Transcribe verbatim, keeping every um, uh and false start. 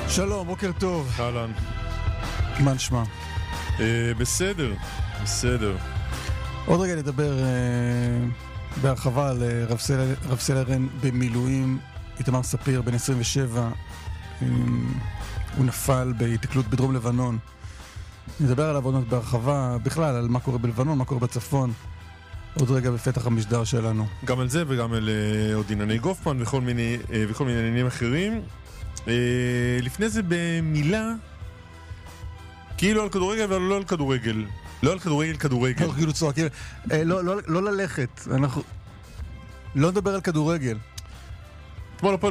שלום, בוקר טוב. אהלן. מה נשמע? אה, בסדר, בסדר. עוד רגע נדבר אה, בהרחבה על אה, רב סל, רב סלרן במילואים, איתמר ספיר, בן עשרים ושבע. אה, הוא נפל בהתקלות בדרום לבנון. נדבר עליו עוד בהרחבה, בכלל, על מה קורה בלבנון, מה קורה בצפון. עוד רגע בפתח המשדר שלנו. גם על זה וגם על אה, עוד ענייני גופמן וכל מיני, אה, וכל מיני עניינים אחרים. אה, לפני זה במילה, כאילו על כדורגל, אבל לא על כדורגל. לא על כדורגל, כדורגל. לא, כאילו צועקים. אה, לא, לא, לא ללכת. אנחנו לא נדבר על כדורגל. אתמול הפועל